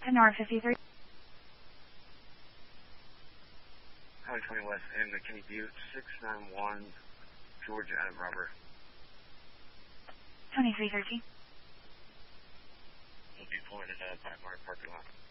10 North 53. Highway 20 West and McKinney Butte, 691 George Adam Rubber. 2313. Will be pulling into Blackmart parking lot.